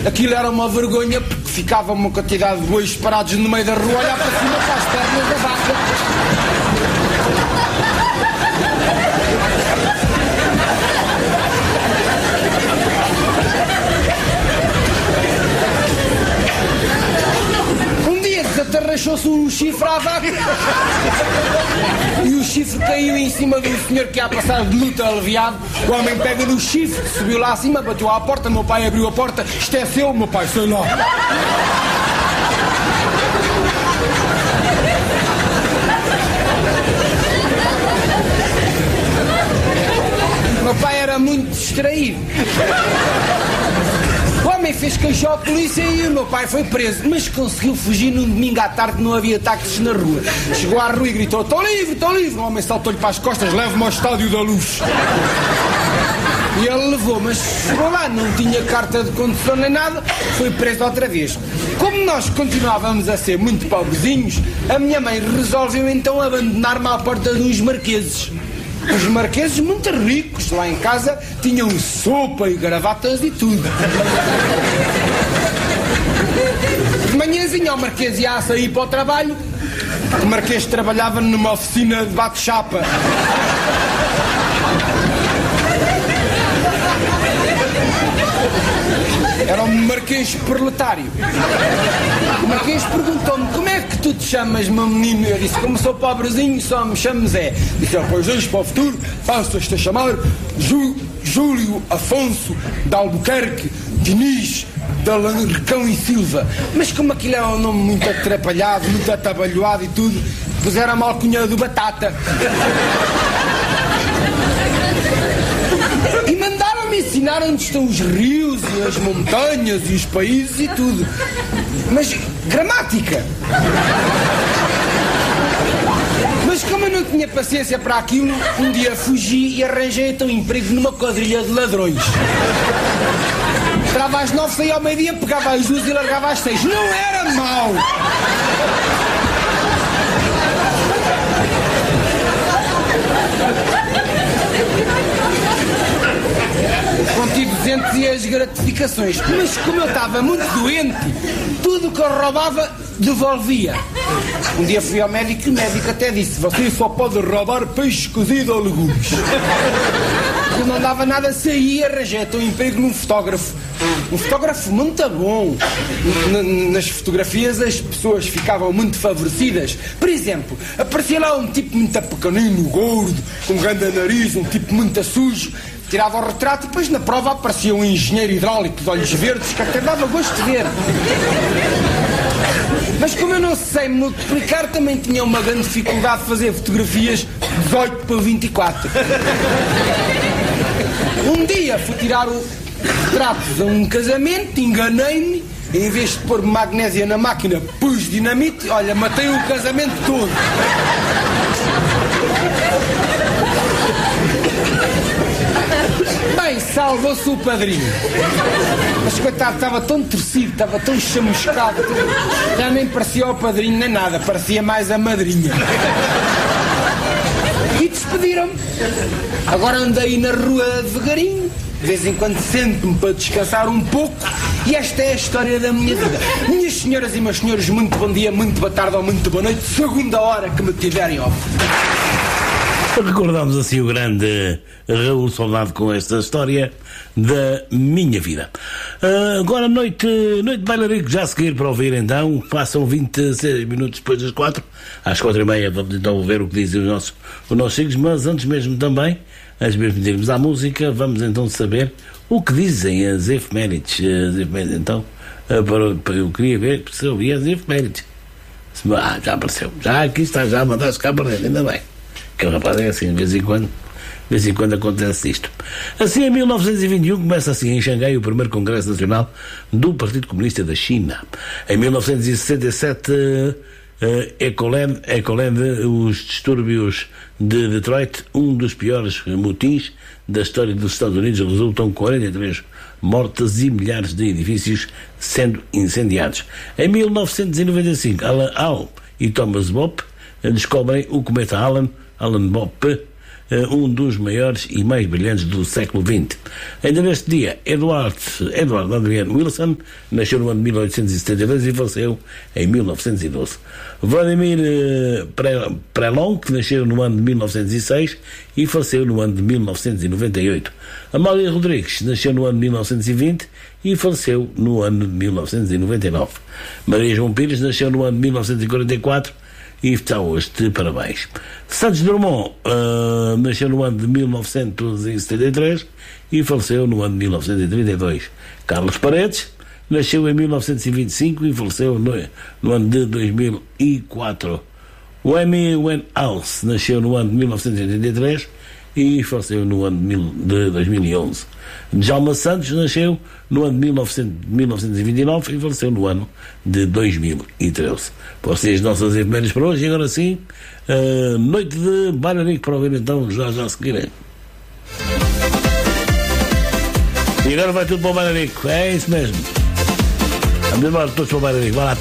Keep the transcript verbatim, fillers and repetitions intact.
Aquilo era uma vergonha porque ficava uma quantidade de bois parados no meio da rua a olhar para cima para as pernas da vaca. Desatarrachou-se um chifre à vaca e o chifre caiu em cima do senhor que ia passar de luta aliviado. O homem pega no chifre, subiu lá acima, bateu à porta, meu pai abriu a porta, isto é seu, meu pai, sei lá. Meu pai era muito distraído. O homem fez queixar à polícia e o meu pai foi preso, mas conseguiu fugir num domingo à tarde, não havia táxis na rua. Chegou à rua e gritou: estou livre, estou livre. O homem saltou-lhe para as costas: leve-me ao Estádio da Luz. E ele levou, mas chegou lá, não tinha carta de condução nem nada, foi preso outra vez. Como nós continuávamos a ser muito pobrezinhos, a minha mãe resolveu então abandonar-me à porta de uns marqueses. Os marqueses muito ricos, lá em casa, tinham sopa e gravatas e tudo. De manhãzinha o marquês ia a sair para o trabalho. O marquês trabalhava numa oficina de bate-chapa. Era um marquês proletário. O marquês perguntou-me: como é que tu te chamas, meu menino? Eu disse: como sou pobrezinho, só me chamo Zé. Disse: pois hoje para o futuro passas-te a chamar Jú, Júlio Afonso de Albuquerque Diniz de Alarcão e Silva. Mas como aquilo era um nome muito atrapalhado, muito atabalhoado e tudo, puseram-me a alcunha do Batata. E mandaram-me ensinar onde estão os rios e as montanhas e os países e tudo. Mas gramática. Mas como eu não tinha paciência para aquilo, um dia fugi e arranjei então emprego numa quadrilha de ladrões. Entrava às nove, saía ao meio-dia, pegava às duas e largava às seis. Não era mau. Contigo duzentos e as gratificações. Mas como eu estava muito doente, tudo que eu roubava devolvia. Um dia fui ao médico e o médico até disse: você só pode roubar peixe cozido ou legumes. Eu não dava nada, saía, arranjei um emprego num fotógrafo. Um fotógrafo muito bom. Nas fotografias as pessoas ficavam muito favorecidas. Por exemplo, aparecia lá um tipo muito pequenino, gordo, com um grande nariz, um tipo muito sujo. Tirava o retrato e depois na prova aparecia um engenheiro hidráulico de olhos verdes que até dava gosto de ver. Mas como eu não sei multiplicar, também tinha uma grande dificuldade de fazer fotografias dezoito por vinte e quatro. Um dia fui tirar o retratos a um casamento, enganei-me, em vez de pôr magnésia na máquina, pus dinamite, olha, matei o casamento todo. Bem, salvou-se o padrinho. Mas coitado, estava tão torcido, estava tão chamuscado, já nem parecia o padrinho nem nada, parecia mais a madrinha. E despediram-me. Agora andei na rua devagarinho, de vez em quando sento-me para descansar um pouco, e esta é a história da minha vida. Minhas senhoras e meus senhores, muito bom dia, muito boa tarde ou muito boa noite, segunda hora que me tiverem off. Recordamos assim o grande Raul Soldado com esta história da minha vida. Uh, agora noite, noite de bailarico, já a seguir para ouvir então, passam vinte e seis minutos depois das quatro, às quatro e meia vamos então ver o que dizem os nossos, os nossos filhos, mas antes mesmo também, antes mesmo de irmos à música, vamos então saber o que dizem as efemérides. As efemérides então, uh, para, para, eu queria ver se eu vi as efemérides. Ah, já apareceu, já aqui está, já mandaste cá para dentro, ainda bem. Que o rapaz é assim, de vez em quando, de vez em quando acontece isto. Assim, em mil novecentos e vinte e um, começa assim em Xangai o primeiro Congresso Nacional do Partido Comunista da China. Em mil novecentos e sessenta e sete, uh, Ecoled, Ecoled, os distúrbios de Detroit, um dos piores motins da história dos Estados Unidos, resultam quarenta e três mortes e milhares de edifícios sendo incendiados. Em mil novecentos e noventa e cinco, Alan Al e Thomas Bopp descobrem o cometa Allen, Allen Bopp, um dos maiores e mais brilhantes do século vinte. Ainda neste dia, Edward, Edward Adrian Wilson nasceu no ano de mil oitocentos e setenta e dois e faleceu em mil novecentos e doze. Vladimir Prelon, que nasceu no ano de mil novecentos e seis e faleceu no ano de mil novecentos e noventa e oito. Amália Rodrigues nasceu no ano de mil novecentos e vinte e faleceu no ano de mil novecentos e noventa e nove. Maria João Pires nasceu no ano de mil novecentos e quarenta e quatro e está hoje de parabéns. Santos Dumont uh, nasceu no ano de mil novecentos e setenta e três e faleceu no ano de mil novecentos e trinta e dois. Carlos Paredes nasceu em mil novecentos e vinte e cinco e faleceu no, no ano de dois mil e quatro. O Amy Winehouse nasceu no ano de mil novecentos e oitenta e três e faleceu no ano de dois mil e onze. Djalma Santos nasceu no ano de mil novecentos e vinte e nove e faleceu no ano de dois mil e treze. Vocês, nossas efemérides para hoje, e agora sim, uh, noite de Bailarico para ouvir então já já a seguir. E agora vai tudo para o Bailarico, é isso mesmo. Vamos embora todos para o Bailarico, vai lá.